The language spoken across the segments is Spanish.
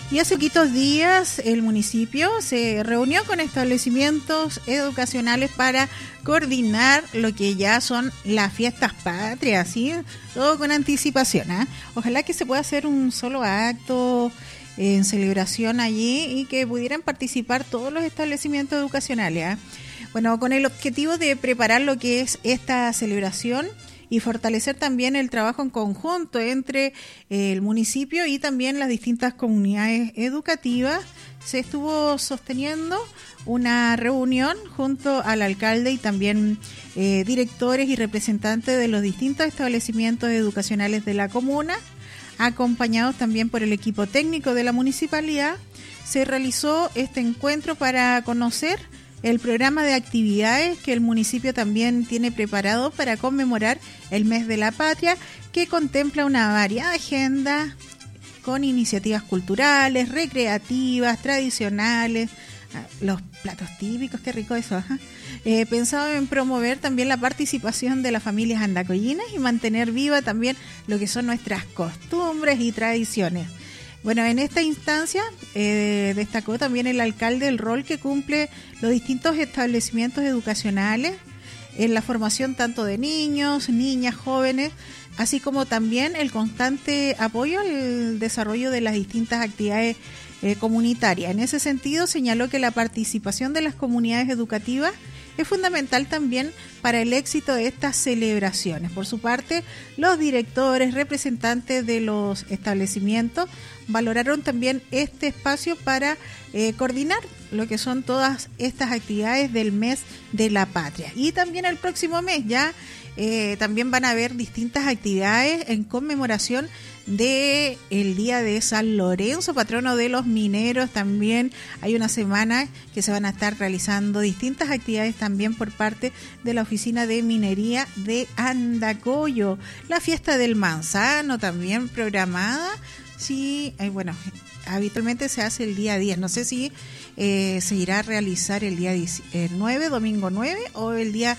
Y hace poquitos días el municipio se reunió con establecimientos educacionales para coordinar lo que ya son las fiestas patrias, ¿sí? Todo con anticipación, ¿eh? Ojalá que se pueda hacer un solo acto en celebración allí y que pudieran participar todos los establecimientos educacionales, ¿eh? Bueno, con el objetivo de preparar lo que es esta celebración y fortalecer también el trabajo en conjunto entre el municipio y también las distintas comunidades educativas, se estuvo sosteniendo una reunión junto al alcalde y también directores y representantes de los distintos establecimientos educacionales de la comuna, acompañados también por el equipo técnico de la municipalidad. Se realizó este encuentro para conocer el programa de actividades que el municipio también tiene preparado para conmemorar el mes de la patria, que contempla una variada agenda con iniciativas culturales, recreativas, tradicionales, los platos típicos, qué rico eso, pensado en promover también la participación de las familias andacollinas y mantener viva también lo que son nuestras costumbres y tradiciones. Bueno, en esta instancia destacó también el alcalde el rol que cumple los distintos establecimientos educacionales en la formación tanto de niños, niñas, jóvenes, así como también el constante apoyo al desarrollo de las distintas actividades comunitarias. En ese sentido, señaló que la participación de las comunidades educativas es fundamental también para el éxito de estas celebraciones. Por su parte, los directores, representantes de los establecimientos, valoraron también este espacio para coordinar lo que son todas estas actividades del mes de la patria. Y también el próximo mes ya también van a haber distintas actividades en conmemoración de el día de San Lorenzo, patrono de los mineros. También hay una semana que se van a estar realizando distintas actividades también por parte de la Oficina de Minería de Andacollo. La fiesta del manzano también programada. Sí, bueno, habitualmente se hace el día 10. No sé si se irá a realizar el día 9, domingo 9, o el día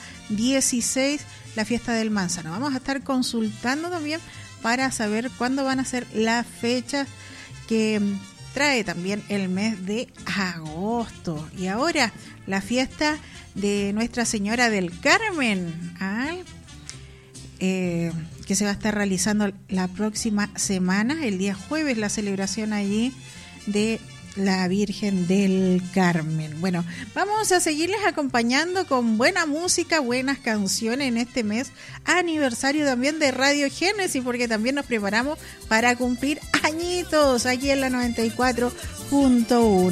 16, la fiesta del manzano. Vamos a estar consultando también para saber cuándo van a ser las fechas que trae también el mes de agosto. Y ahora la fiesta de Nuestra Señora del Carmen, que se va a estar realizando la próxima semana, el día jueves, la celebración allí de la Virgen del Carmen. Bueno, vamos a seguirles acompañando con buena música, buenas canciones en este mes aniversario también de Radio Génesis, porque también nos preparamos para cumplir añitos aquí en la 94.1.